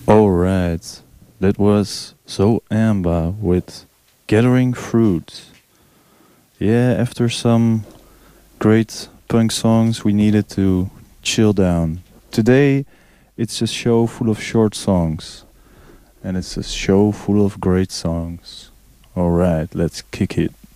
Alright, that was So Amba with Gathering Fruit. Yeah, after some great punk songs, we needed to chill down. Today, it's a show full of short songs, and it's a show full of great songs. Alright, let's kick it.